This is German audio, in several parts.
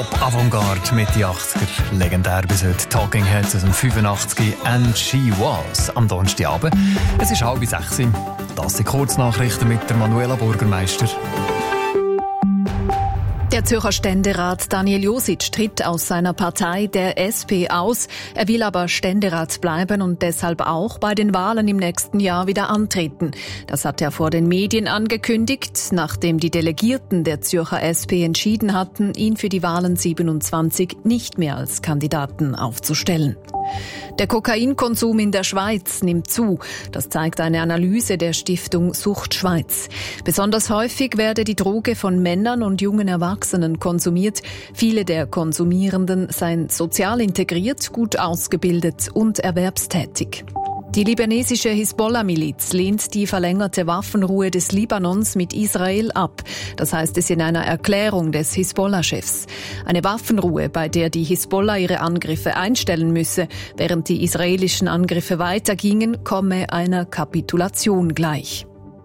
Avantgarde mit die 80er. Legendär bis heute Talking Heads aus dem 85 «And She Was» am Donnerstagabend. Es ist 5:30. Das sind Kurznachrichten mit der Manuela Bürgermeister. Der Zürcher Ständerat Daniel Josic tritt aus seiner Partei der SP aus. Er will aber Ständerat bleiben und deshalb auch bei den Wahlen im nächsten Jahr wieder antreten. Das hat er vor den Medien angekündigt, nachdem die Delegierten der Zürcher SP entschieden hatten, ihn für die Wahlen 27 nicht mehr als Kandidaten aufzustellen. Der Kokainkonsum in der Schweiz nimmt zu. Das zeigt eine Analyse der Stiftung Sucht Schweiz. Besonders häufig werde die Droge von Männern und jungen Erwachsenen konsumiert. Viele der Konsumierenden seien sozial integriert, gut ausgebildet und erwerbstätig. Die libanesische Hisbollah-Miliz lehnt die verlängerte Waffenruhe des Libanons mit Israel ab. Das heißt es in einer Erklärung des Hisbollah-Chefs. Eine Waffenruhe, bei der die Hisbollah ihre Angriffe einstellen müsse, während die israelischen Angriffe weitergingen, komme einer Kapitulation gleich.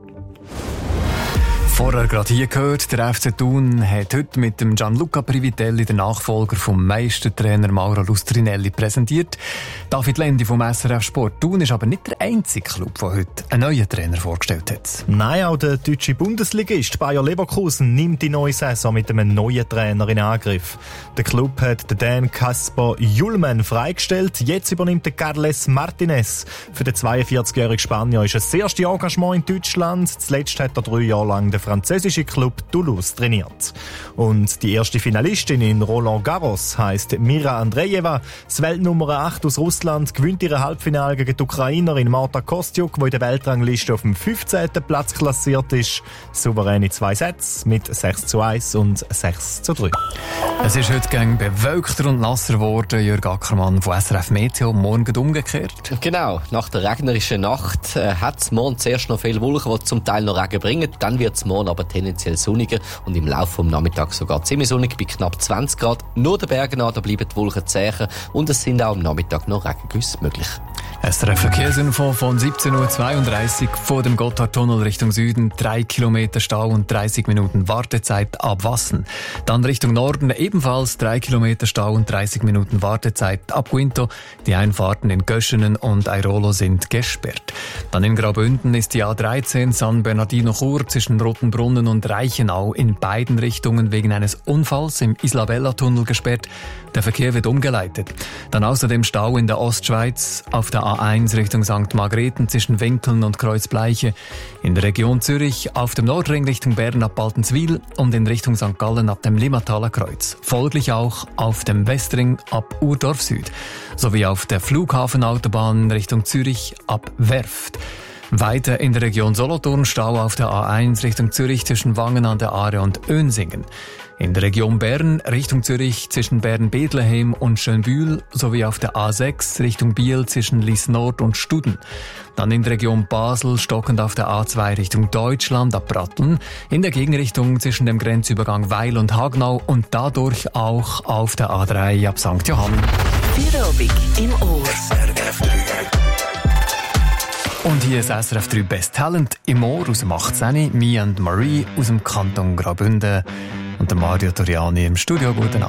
Vorher gerade hier gehört, der FC Thun hat heute mit dem Gianluca Privitelli den Nachfolger vom Meistertrainer Mauro Lustrinelli präsentiert. David Lendi vom SRF Sport. Thun ist aber nicht der einzige Club, der heute einen neuen Trainer vorgestellt hat. Nein, auch der deutsche Bundesligist Bayer Leverkusen nimmt die neue Saison mit einem neuen Trainer in Angriff. Der Club hat den Dan Kasper Julman freigestellt. Jetzt übernimmt der Carles Martinez. Für den 42-jährigen Spanier ist es das erste Engagement in Deutschland. Zuletzt hat er 3 Jahre lang den französischen Club Toulouse trainiert. Und die erste Finalistin in Roland Garros heisst Mira Andreeva. Das Weltnummer 8 aus Russland gewinnt ihre Halbfinale gegen die Ukrainerin Marta Kostyuk, die in der Weltrangliste auf dem 15. Platz klassiert ist. Souverän in 2 Sätze mit 6:1 und 6:3. Es ist heute gegen bewölkter und nasser geworden. Jörg Ackermann von SRF Meteo. Morgen geht umgekehrt. Genau. Nach der regnerischen Nacht hat es morgen zuerst noch viele Wolken, die zum Teil noch Regen bringen. Dann wird es morgen aber tendenziell sonniger und im Laufe des Nachmittags sogar ziemlich sonnig bei knapp 20 Grad. Nur den Bergen an, da bleiben die Wolken zäher und es sind auch am Nachmittag noch Regengüsse möglich. SRF Verkehrsinfo von 17:32 Uhr vor dem Gotthardtunnel Richtung Süden. 3 Kilometer Stau und 30 Minuten Wartezeit ab Wassen. Dann Richtung Norden ebenfalls 3 Kilometer Stau und 30 Minuten Wartezeit ab Quinto. Die Einfahrten in Göschenen und Airolo sind gesperrt. Dann in Graubünden ist die A13 San Bernardino-Chur zwischen Rotenbrunnen und Reichenau in beiden Richtungen wegen eines Unfalls im Isabella-Tunnel gesperrt. Der Verkehr wird umgeleitet. Dann außerdem Stau in der Ostschweiz auf der A1 Richtung St. Margrethen zwischen Winkeln und Kreuzbleiche. In der Region Zürich auf dem Nordring Richtung Bern ab Baltenswil und in Richtung St. Gallen ab dem Limmataler Kreuz. Folglich auch auf dem Westring ab Urdorf Süd. Sowie auf der Flughafenautobahn Richtung Zürich ab Werft. Weiter in der Region Solothurn Stau auf der A1 Richtung Zürich zwischen Wangen an der Aare und Önsingen. In der Region Bern Richtung Zürich zwischen Bern-Bethlehem und Schönbühl sowie auf der A6 Richtung Biel zwischen Lies Nord und Studen. Dann in der Region Basel stockend auf der A2 Richtung Deutschland ab Pratteln. In der Gegenrichtung zwischen dem Grenzübergang Weil und Hagnau und dadurch auch auf der A3 ab St. Johann. Feierabend im Ohr. Und hier ist SRF 3 Best Talent im Ohr aus dem 18. Me and Marie aus dem Kanton Graubünden und der Mario Toriani im Studio. Guten Abend.